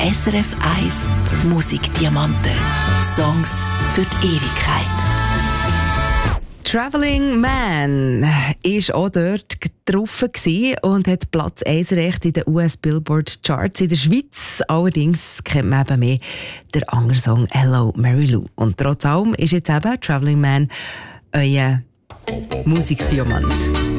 SRF 1 Musikdiamanten. Songs für die Ewigkeit. Traveling Man war auch dort getroffen und hat Platz 1 Recht in den US Billboard Charts. In der Schweiz allerdings kennt man eben mehr der andere Song Hello Mary Lou. Und trotz allem ist jetzt eben Traveling Man euer Musikdiamant.